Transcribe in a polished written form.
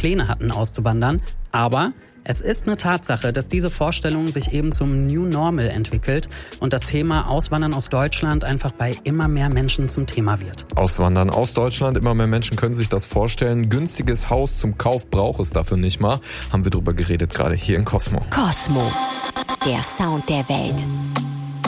Pläne hatten, auszuwandern. Aber es ist eine Tatsache, dass diese Vorstellung sich eben zum New Normal entwickelt und das Thema Auswandern aus Deutschland einfach bei immer mehr Menschen zum Thema wird. Auswandern aus Deutschland, immer mehr Menschen können sich das vorstellen. Günstiges Haus zum Kauf braucht es dafür nicht mal. Haben wir drüber geredet, gerade hier in Cosmo. Cosmo, der Sound der Welt.